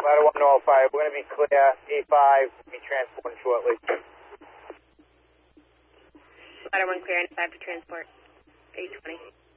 Ladder 1 to 05. We're going to be clear. A5 will be transporting shortly. Ladder 1 clear, and 5 for transport. 820.